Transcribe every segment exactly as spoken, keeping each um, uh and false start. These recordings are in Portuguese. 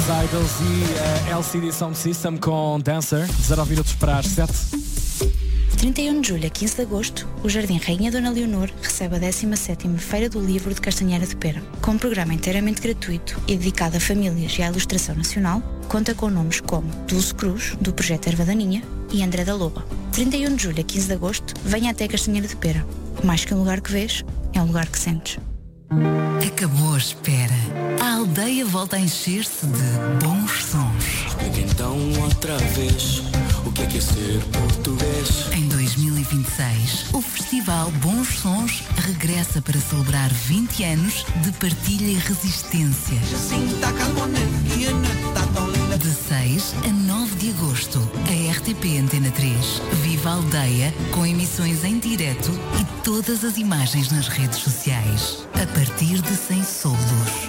Idols e a L C D Sound System com Dancer. dezanove minutos para as sete. trinta e um de julho a quinze de agosto, o Jardim Rainha Dona Leonor recebe a décima sétima Feira do Livro de Castanheira de Pera. Com um programa inteiramente gratuito e dedicado a famílias e à ilustração nacional, conta com nomes como Dulce Cruz, do Projeto Erva Daninha, e André da Loba. trinta e um de julho a quinze de agosto, venha até Castanheira de Pera. Mais que um lugar que vês, é um lugar que sentes. Acabou a espera. A aldeia volta a encher-se de bons sons. Explica então outra vez o que é que é ser português. Em dois mil e vinte e seis, o Festival Bons Sons regressa para celebrar vinte anos de partilha e resistência. De seis a nove de agosto, a R T P Antena três vive a aldeia com emissões em direto e todas as imagens nas redes sociais. A partir de Sem Soldos.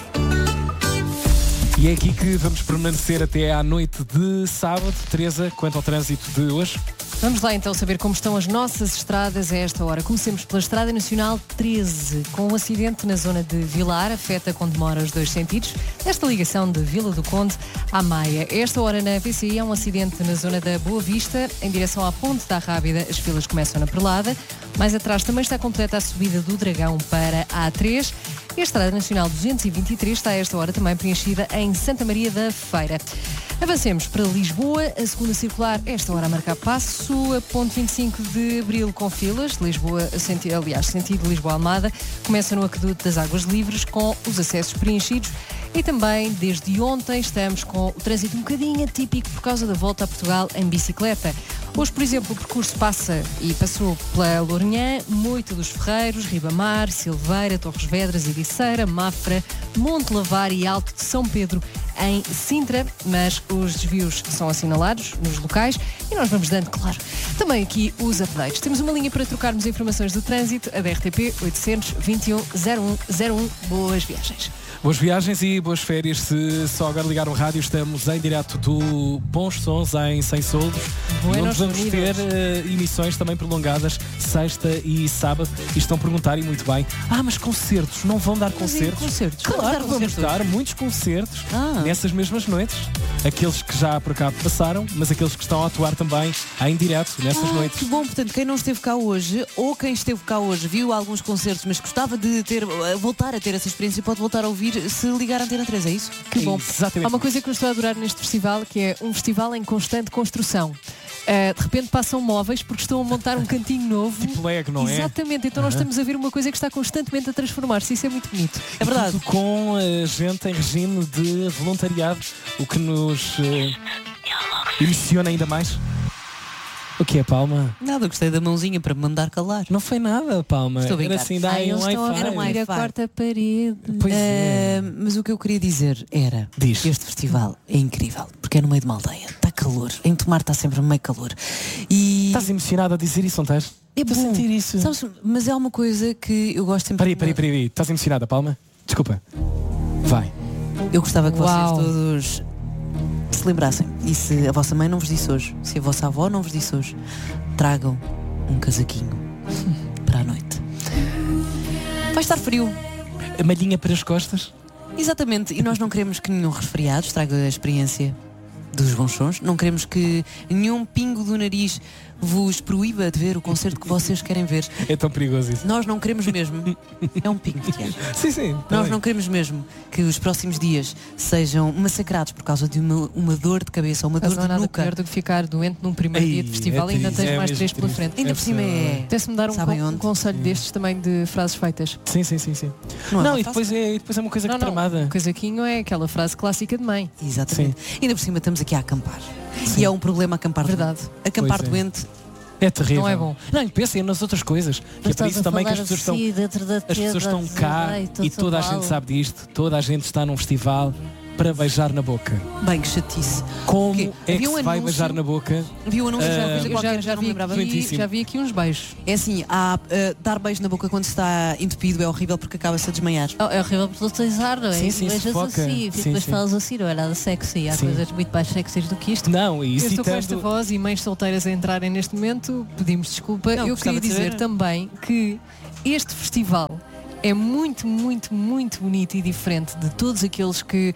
E é aqui que vamos permanecer até à noite de sábado. Teresa, quanto ao trânsito de hoje? Vamos lá então saber como estão as nossas estradas a esta hora. Comecemos pela Estrada Nacional treze, com um acidente na zona de Vilar, afeta com demora os dois sentidos, esta ligação de Vila do Conde à Maia. A esta hora na P C I há um acidente na zona da Boa Vista, em direção à Ponte da Rábida, as filas começam na Perlada. Mais atrás também está completa a subida do Dragão para a A três. E a Estrada Nacional duzentos e vinte e três está a esta hora também preenchida em Santa Maria da Feira. Avancemos para Lisboa, a segunda circular, esta hora a marcar passo, a ponte vinte e cinco de Abril com filas, Lisboa, senti, aliás, sentido Lisboa-Almada, começa no aqueduto das Águas Livres com os acessos preenchidos e também desde ontem estamos com o trânsito um bocadinho atípico por causa da volta a Portugal em bicicleta. Hoje, por exemplo, o percurso passa e passou pela Lourinhã, Moita dos Ferreiros, Ribamar, Silveira, Torres Vedras, Ericeira, Mafra, Monte Lavar e Alto de São Pedro em Sintra, mas os desvios são assinalados nos locais e nós vamos dando, claro, também aqui os updates. Temos uma linha para trocarmos informações do trânsito, a da R T P oitocentos, vinte e um, zero um zero um. Boas viagens. Boas viagens e boas férias. Se só agora ligar o rádio, estamos em direto do Bons Sons em Sem Soldos, onde vamos ter uh, emissões também prolongadas sexta e sábado. E estão a perguntar, e muito bem, ah, mas concertos, não vão dar concertos? concertos? Claro, vamos dar muitos concertos ah. nessas mesmas noites. Aqueles que já por cá passaram, mas aqueles que estão a atuar também em direto nessas ah, noites. Que bom, portanto, quem não esteve cá hoje, ou quem esteve cá hoje viu alguns concertos, mas gostava de ter, voltar a ter essa experiência, pode voltar a ouvir se ligar a Antena três, é isso? Que bom. Exatamente. Há uma coisa que eu estou a adorar neste festival, que é um festival em constante construção. Uh, de repente passam móveis porque estão a montar um cantinho novo. Tipo Lego, não é? Exatamente, então uh-huh. nós estamos a ver uma coisa que está constantemente a transformar-se. Isso é muito bonito. É verdade. Tudo com a gente em regime de voluntariado, o que nos uh, emociona ainda mais. O que é, Palma? Nada, gostei da mãozinha para me mandar calar. Não foi nada, Palma. Estou a Era assim, dá Ai, um Wi-Fi. Era um Wi-Fi. A quarta parede. Pois é. Uh, mas o que eu queria dizer era Diz. que este festival é incrível, porque é no meio de uma aldeia. Está calor. Em Tomar está sempre meio calor. E... Estás emocionada a dizer isso, não estás? É Estou bom. a sentir isso. Sabes, mas é uma coisa que eu gosto sempre... Peraí, peraí, peraí, peraí. Estás emocionada, Palma? Desculpa. Vai. Eu gostava que Uau. vocês todos se lembrassem. E se a vossa mãe não vos disse hoje, se a vossa avó não vos disse hoje, tragam um casaquinho para a noite. Vai estar frio. A malhinha para as costas? Exatamente. E nós não queremos que nenhum resfriado estrague a experiência dos bons sons. Não queremos que nenhum pingo do nariz vos proíba de ver o concerto que vocês querem ver. É tão perigoso isso. Nós não queremos mesmo. É um pingo, Tiago. Sim, sim. Nós também. não queremos mesmo que os próximos dias sejam massacrados por causa de uma, uma dor de cabeça ou uma Mas dor não há de nada nuca. pior do que ficar doente num primeiro Ei, dia de festival é e ainda triste, tens é mais mesmo três pela triste. frente. Ainda É por cima é... Tens-me dar um, Sabem con- um onde? conselho destes também de frases feitas. Sim, sim, sim, sim. Não é Não, uma e frase? depois é, e depois é uma coisa Não, que não. tramada. O casaquinho é aquela frase clássica de mãe. Exatamente. Ainda por cima estamos aqui a acampar. Sim. E é um problema acampar Verdade. doente. Acampar Pois é. doente. É terrível. Não é bom. Não, e pensem nas outras coisas. Que é por isso também que as pessoas estão, as pessoas estão cá e toda a gente sabe disto. Toda a gente está num festival para beijar na boca. Bem, que chatice. Como Quê? é Havia que um se vai anúncio- beijar na boca? Vi o anúncio Ah, já, Eu uh, já, já, não me vi lembrava. aqui, Muitíssimo. já vi aqui uns beijos. É assim, há, uh, dar beijo na boca quando se está entupido é horrível porque acaba-se a desmaiar. É horrível por utilizar, não é? Sim, sim, Beijas sufoca. assim, e Sim, depois sim. falas assim, não é nada sexy. Há Sim. coisas muito mais sexys do que isto. Não, e Eu estou com esta citando... voz e mães solteiras a entrarem neste momento, pedimos desculpa. Não, Eu gostava queria de dizer saber. também que este festival é muito, muito, muito bonito e diferente de todos aqueles que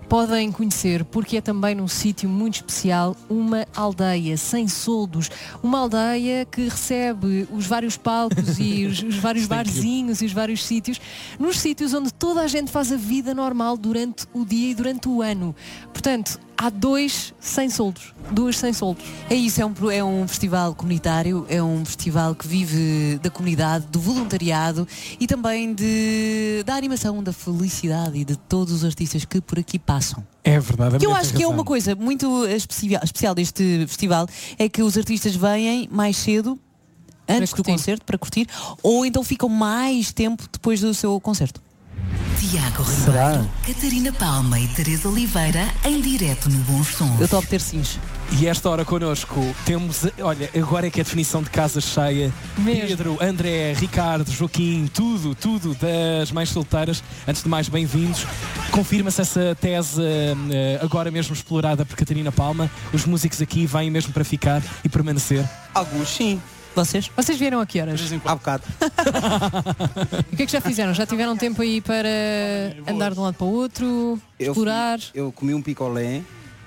podem conhecer, porque é também num sítio muito especial, uma aldeia sem soldos, uma aldeia que recebe os vários palcos e os, os vários barzinhos e os vários sítios, nos sítios onde toda a gente faz a vida normal durante o dia e durante o ano. Portanto, há dois sem soldos, duas sem soldos. É isso, é um, é um festival comunitário, é um festival que vive da comunidade, do voluntariado e também de, da animação, da felicidade e de todos os artistas que por aqui passam. É verdade. Que eu acho que é uma coisa muito especial, especial deste festival, é que os artistas vêm mais cedo, antes do concerto, para curtir, ou então ficam mais tempo depois do seu concerto. Tiago Ribeiro, Catarina Palma e Teresa Oliveira em direto no Bons Sons. Eu estou a obter sims. E esta hora connosco temos, olha, agora é que é a definição de casa cheia. Mesmo. Pedro, André, Ricardo, Joaquim, tudo, tudo das mais solteiras. Antes de mais, bem-vindos. Confirma-se essa tese agora mesmo explorada por Catarina Palma. Os músicos aqui vêm mesmo para ficar e permanecer. Alguns sim. Vocês? Vocês vieram a que horas? Há bocado. E o que é que já fizeram? Já tiveram tempo aí para andar de um lado para o outro, eu explorar? Fui, eu comi um picolé.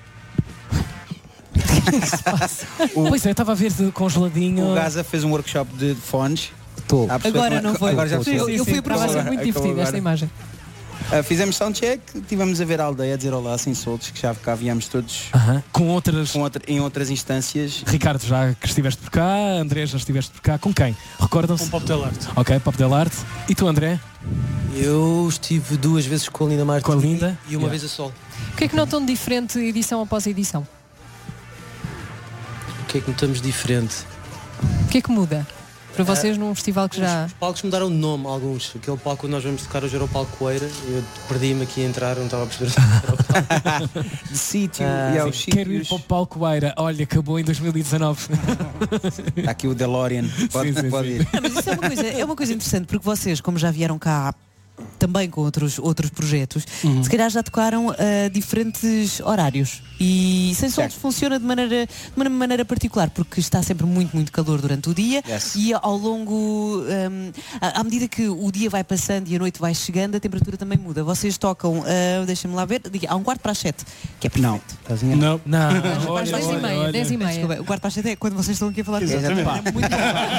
o, pois é, eu estava a ver de congeladinho. O Gaza fez um workshop de fones. Estou. Agora não foi. Agora já sim, sim, eu fui para ser muito divertido esta imagem. Uh, fizemos soundcheck, tivemos a ver a aldeia, a dizer olá sem soltos, que já cá viemos todos uh-huh. com outras... com outra, em outras instâncias. Ricardo, já que estiveste por cá, André, já estiveste por cá, com quem? Recordam-se? Com Pop Del Arte. Ok, Pop Del Arte. E tu, André? Eu estive duas vezes com a Linda Martins. Com a Linda? E uma yeah. vez a Sol. O que é que notam de diferente edição após edição? O que é que notamos diferente? O que é que muda? Para vocês num festival que já... Os palcos mudaram de nome, alguns. Aquele palco onde nós vamos tocar hoje era o palco Coeira. Eu perdi-me aqui a entrar, não estava a perceber. De sítio ah, e aos sim, sítios. Quero ir para o palco Eira. Olha, acabou em dois mil e dezanove. Está aqui o DeLorean. Pode, sim, sim, pode sim. ir. Não, mas isso é uma, coisa, é uma coisa interessante, porque vocês, como já vieram cá também com outros, outros projetos, uhum. se calhar já tocaram uh, diferentes horários. E sem soldos funciona de maneira, de uma maneira particular, porque está sempre muito, muito calor durante o dia. Yes. E ao longo, um, à, à medida que o dia vai passando e a noite vai chegando, a temperatura também muda. Vocês tocam, uh, deixem-me lá ver, há um quarto para as sete, que é perfeito. Não, não, não. não. Olha, dez e meia, dez e meia. Desculpa, o quarto para as sete é quando vocês estão aqui a falar de é muito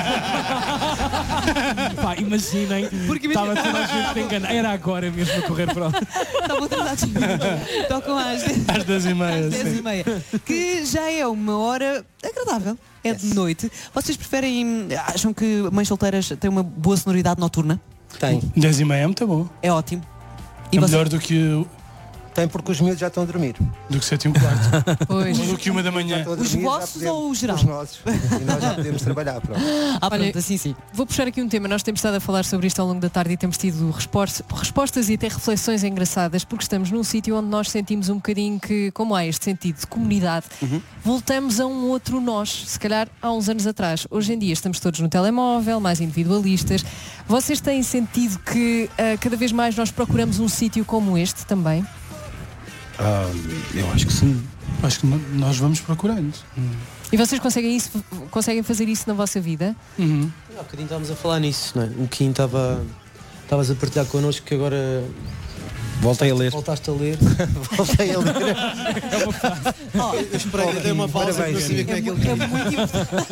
Pá, imaginem, porque estava toda a gente enganada. Era agora mesmo a correr para o... Estavam atrasados. Tocam às às dez e meia. Às dez e meia. Que já é uma hora agradável. É yes. de noite. Vocês preferem, acham que mães solteiras têm uma boa sonoridade noturna? Tem. dez e meia é muito bom. É ótimo. E é você... melhor do que... Tem porque os miúdos já estão a dormir. Do que sete e um quarto. Pois. Ou do que uma da manhã. Dormir, os vossos ou o geral? Os nossos. E nós já podemos trabalhar. Pronto. Ah, pronto, Olha, assim sim. Vou puxar aqui um tema. Nós temos estado a falar sobre isto ao longo da tarde e temos tido respostas, respostas e até reflexões engraçadas, porque estamos num sítio onde nós sentimos um bocadinho que, como há este sentido de comunidade, uhum. voltamos a um outro nós, se calhar há uns anos atrás. Hoje em dia estamos todos no telemóvel, mais individualistas. Vocês têm sentido que uh, cada vez mais nós procuramos um sítio como este também? Ah, eu acho que sim. Acho que nós vamos procurando. Hum. E vocês conseguem, isso, conseguem fazer isso na vossa vida? Uhum. Há bocadinho estávamos a falar nisso, não é? O Kim estava estavas a partilhar connosco que agora... Voltei a ler. Voltaste a ler. Voltei a ler. É uma frase. Oh, eu esperei, eu dei uma pausa para saber como é que ele é muito importante.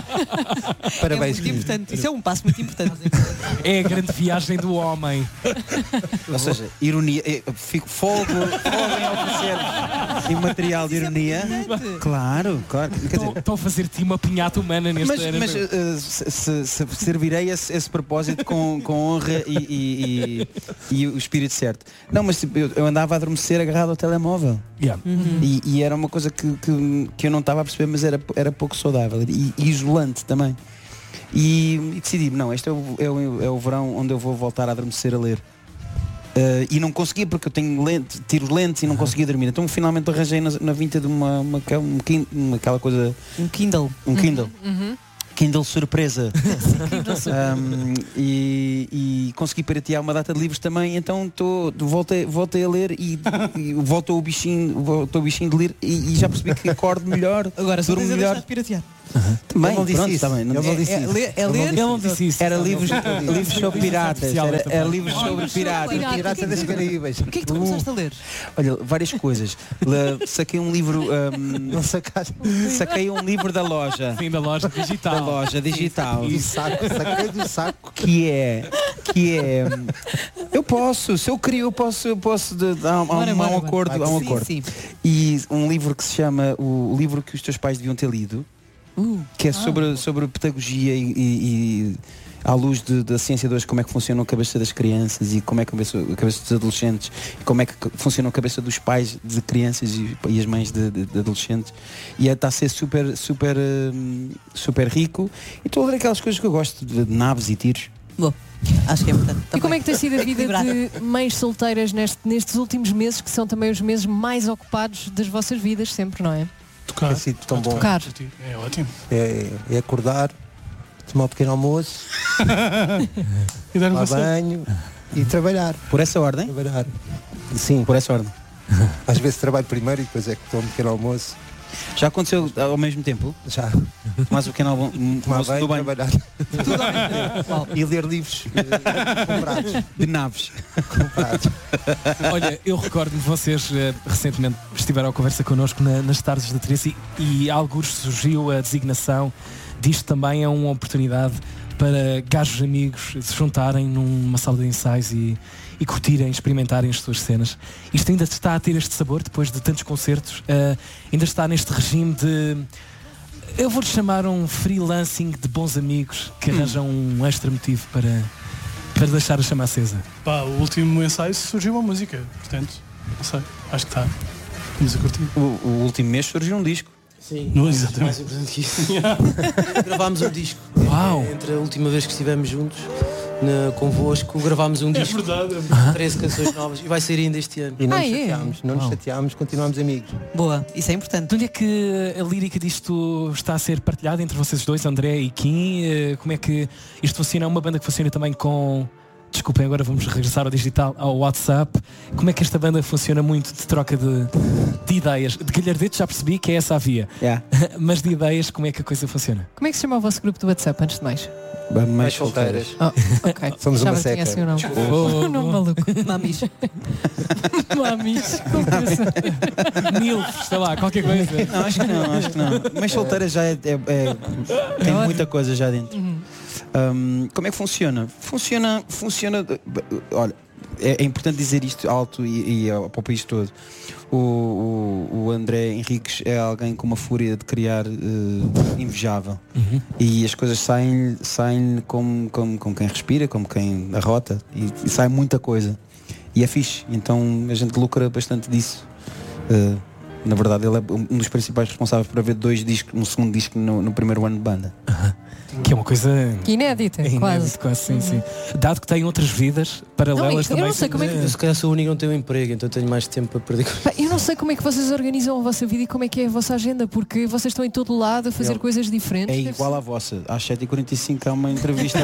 Parabéns. É muito importante. Isso é um passo muito importante. É a grande viagem do homem. Ou seja, ironia. Fico fogo, fogo em oferecer e material de ironia. É claro, claro. Estão a fazer-te uma pinhata humana neste Mas, ano. mas uh, se, se, se servirei esse, esse propósito com, com honra e, e, e, e o espírito certo. Não, mas tipo, eu, eu andava a adormecer agarrado ao telemóvel. Yeah. Uhum. E, e era uma coisa que, que, que eu não estava a perceber, mas era, era pouco saudável e, e isolante também. E, e decidi, não, este é o, é, o, é o verão onde eu vou voltar a adormecer a ler. Uh, e não conseguia porque eu tenho lente, tiro lentes e não conseguia dormir. Então finalmente arranjei na, na vinta de uma, uma, uma, uma aquela coisa. Um Kindle. Um Kindle. Uhum. Kindle surpresa. um, e, e consegui piratear uma data de livros também, então tô, voltei, voltei a ler e, e voltou o bichinho, voltou o bichinho de ler e, e já percebi que acordo melhor. Agora só durmo tens a melhor. deixar de piratear. Também, Eu não disse pronto, isso. também, não Eu não disse- disse É, isso. ler- é Eu não ler? disse Ele não isso. disse isso. Era livros, livros sobre piratas. Era, era livros sobre piratas. Pirata. Pirata das Caraíbas. O que é que tu começaste a ler? Olha, várias coisas. Le- saquei um livro. hum, Não sacaste saquei um livro da loja. Sim, da loja digital. Da loja digital. do saco. Saquei do saco. Que é. Que é. hum, Eu posso, se eu queria, eu posso, eu posso de, há, há um, Bora, há um bora, bora. acordo. Há um Sim, acordo. sim. E um livro que se chama O livro que os teus pais deviam ter lido. Uh, Que é sobre, sobre pedagogia e, e, e à luz de- da ciência de hoje, como é que funciona a cabeça das crianças e como é que a cabeça, a cabeça dos adolescentes e como é que funciona a cabeça dos pais de crianças e, e as mães de, de- de adolescentes. E está a ser super, super, hum, super rico. E estou a ler aquelas coisas que eu gosto, de naves e tiros. Bom, acho que é importante. E como é que tem sido a vida Equilibrada. de mães solteiras neste- nestes últimos meses, que são também os meses mais ocupados das vossas vidas, sempre, não é? Tocar. Tem sido tão bom. Tocar. É ótimo. É, é acordar, tomar um pequeno almoço, E dar um tomar passeio. banho e trabalhar. Por essa ordem? Trabalhar. Sim, Por essa ordem. às vezes trabalho primeiro e depois é que tomo um pequeno almoço. Já aconteceu ao mesmo tempo? Já. Mais um pequeno almo- um Tomar almoço banho, do banho. trabalhar. E ler livros eh, comprados. De naves. comprados. Olha, eu recordo-me, vocês eh, recentemente estiveram à conversa connosco na- nas tardes da Teresa e, e alguns surgiu a designação disto também é uma oportunidade para gajos amigos se juntarem numa sala de ensaios e, e curtirem, experimentarem as suas cenas. Isto ainda está a ter este sabor depois de tantos concertos, eh, ainda está neste regime de, eu vou-lhe chamar um freelancing de bons amigos que arranjam um extra motivo para, para deixar a chama acesa. Pá, o último ensaio surgiu uma música, portanto, não sei, acho que está. Vamos a curtir. O, o último mês surgiu um disco. Sim, Não, mais, exatamente. mais importante que isso. Gravámos um disco. Uau! Entre a última vez que estivemos juntos na, convosco, gravámos um É disco. verdade. treze canções novas e vai sair ainda este ano. E não Ah, nos é? chateámos, não nos Uau. chateámos, continuamos amigos. Boa, isso é importante. De onde é que a lírica disto está a ser partilhada entre vocês dois, André e Kim? Eh, Como é que isto funciona? É uma banda que funciona também com... Desculpem, agora vamos regressar ao digital, ao WhatsApp. Como é que esta banda funciona muito de troca de, de ideias? De galhardetes já percebi que é essa a via. Yeah. Mas de ideias, como é que a coisa funciona? Como é que se chama o vosso grupo do WhatsApp, antes de mais? Mais solteiras. Oh, ok. Somos Já uma me tinha seca. assim o nome. Oh, Um nome maluco. Mamis. Mamis. Com coração. Nilf, sei lá, qualquer coisa. Não, acho que não, acho que não. Mas solteira já é, é- é- tem muita coisa já dentro. Hum, como é que funciona? Funciona, funciona. Olha, é, é importante dizer isto alto e, e ao- para o país todo. O, o, o André Henriques é alguém com uma fúria de criar eh, invejável. E as coisas saem, saem como, como, como quem respira, como quem arrota. E, e sai muita coisa. E é fixe. Então a gente lucra bastante disso. Eh, na verdade, ele é um dos principais responsáveis por haver dois discos, um segundo disco no, no primeiro ano de banda. Que é uma coisa Inédita, inédita, quase. quase, sim, sim. Dado que tem outras vidas paralelas Não, isto- eu também. não sei como é que- Eu se calhar sou o único que não tenho emprego, então tenho mais tempo para perder. Pá, eu não sei como é que vocês organizam a vossa vida e como é que é a vossa agenda, porque vocês estão em todo lado a fazer Eu- coisas diferentes. É Deve igual ser- à vossa. Às sete e quarenta e cinco há uma entrevista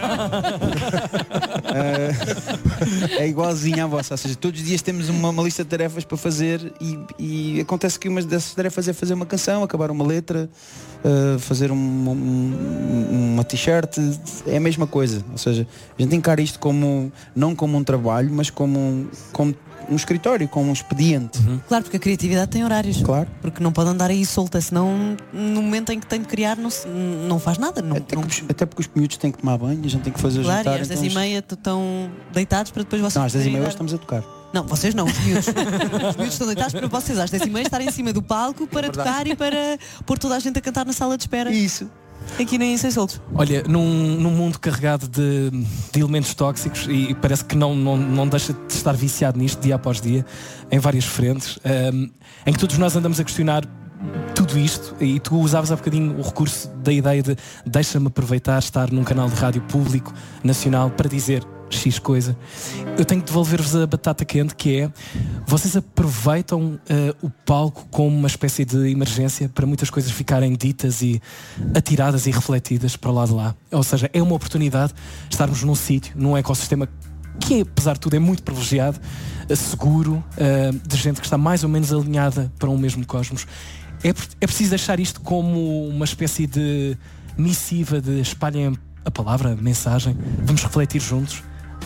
aqui. Eh, é igualzinha à vossa. Ou seja, todos os dias temos uma, uma lista de tarefas para fazer e, e acontece que uma dessas tarefas é fazer uma canção, acabar uma letra, eh, fazer um- um- uma t-shirt. É a mesma coisa. Ou seja, a gente encara isto como não como um trabalho, mas como um, como um escritório, como um expediente. Claro, porque a criatividade tem horários. Claro. Porque não pode andar aí solta, senão no momento em que tem de criar não, se- não faz nada. Não, Até, não- que os- até porque os miúdos têm que tomar banho, a gente tem que fazer claro, jantar. e às dez então e os- meia estão deitados para depois vocês Não, às dez e poderem meia dar- hoje estamos a tocar. Não, vocês não, os miúdos. Os miúdos estão deitados para vocês às dez e meia estarem em cima do palco para tocar e para pôr toda a gente a cantar na sala de espera. Isso. Aqui nem sem soltos. Olha, num, num mundo carregado de, de elementos tóxicos e parece que não, não, não deixa de estar viciado nisto dia após dia, em várias frentes, hum, em que todos nós andamos a questionar tudo isto, e tu usavas há bocadinho o recurso da ideia de deixa-me aproveitar estar num canal de rádio público, nacional, para dizer X coisa. Eu tenho que devolver-vos a batata quente, que é, vocês aproveitam uh, o palco como uma espécie de emergência para muitas coisas ficarem ditas e atiradas e refletidas para lá de lá. Ou seja, é uma oportunidade de estarmos num sítio, num ecossistema que, apesar de tudo, é muito privilegiado, uh, seguro, uh, de gente que está mais ou menos alinhada para um mesmo cosmos. É, é preciso deixar isto como uma espécie de missiva de espalhem a palavra, a mensagem. Vamos refletir juntos.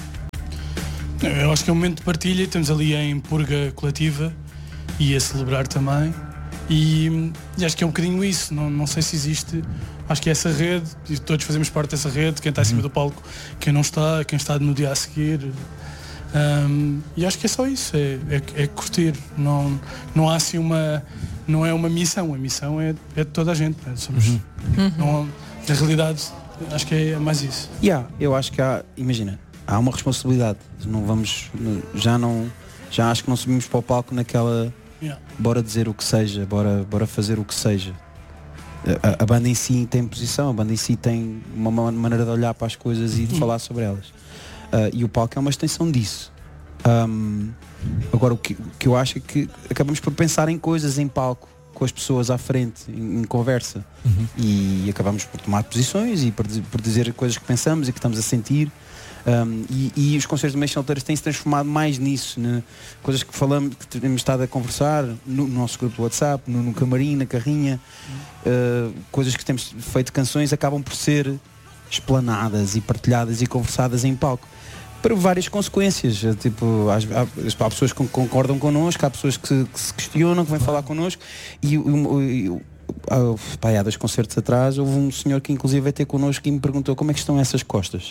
Eu acho que é um momento de partilha, estamos ali em purga coletiva e a celebrar também. E, e acho que é um bocadinho isso, não, não sei se existe, acho que é essa rede, e todos fazemos parte dessa rede, quem está acima do palco, quem não está, quem está no dia a seguir. Um, e acho que é só isso, é, é, é curtir, não, não há assim uma, não é uma missão, a missão é, é de toda a gente, né? Somos, uhum. não, na realidade acho que é mais isso. Yeah, eu acho que há, imagina, há uma responsabilidade, não vamos, já não, já acho que não subimos para o palco naquela, yeah. bora dizer o que seja, bora, bora fazer o que seja. A, a banda em si tem posição, a banda em si tem uma maneira de olhar para as coisas e de falar sobre elas. Uh, e o palco é uma extensão disso. Um, agora o que, o que eu acho é que acabamos por pensar em coisas em palco, com as pessoas à frente, em, em conversa. Uhum. E acabamos por tomar posições e por, por dizer coisas que pensamos e que estamos a sentir. Um, e, e os concertos de meios solteiros têm-se transformado mais nisso, né? Coisas que falamos, que temos estado a conversar no, no nosso grupo do WhatsApp, no, no camarim, na carrinha, uh, coisas que temos feito, canções acabam por ser explanadas e partilhadas e conversadas em palco para várias consequências, tipo, há, há, há pessoas que concordam connosco, há pessoas que, que se questionam, que vêm falar connosco e, e, e pá, há dois concertos atrás houve um senhor que inclusive veio ter connosco e me perguntou como é que estão essas costas.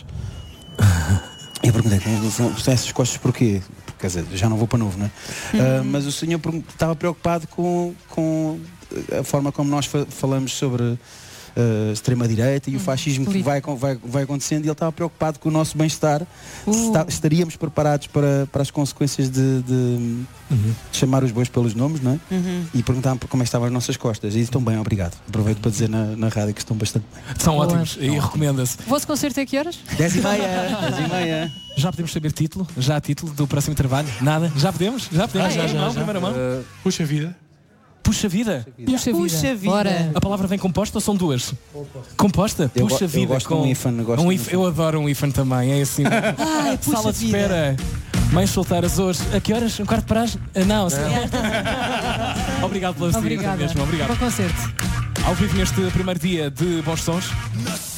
Eu perguntei, estão essas costas porquê? Porque, quer dizer, já não vou para novo, não é? Uhum. Uh, mas o senhor estava preocupado com, com a forma como nós fa falamos sobre uh, extrema-direita e o fascismo que vai, vai, vai acontecendo, e ele estava preocupado com o nosso bem-estar, uh. se está, estaríamos preparados para, para as consequências de, de, uhum. de chamar os bois pelos nomes, não é? Uhum. E perguntavam como é que estavam as nossas costas. E estão bem, obrigado. Aproveito para dizer na, na rádio que estão bastante bem. São Boa. ótimos e recomenda-se. O vosso concerto é a que horas? dez e meia. dez e meia. Já podemos saber título? Já título do próximo trabalho? Nada? Já podemos? Já podemos? Ah, já, já, mão, já. Primeira mão? Uh, puxa vida. Puxa vida. Puxa vida. Puxa vida. Bora. A palavra vem composta ou são duas? Composta? Eu Puxa go- vida. eu gosto com de um ifan, eu gosto um de um if- ifan. Eu adoro um ifan também. É assim. Ai, puxa Sala de vida. espera. Mães solteiras hoje. A que horas? Um quarto para as? Ah, Não. Assim. Obrigado pela visita Obrigada. mesmo. Obrigado. Bom concerto. Ao vivo neste primeiro dia de Bons Sons.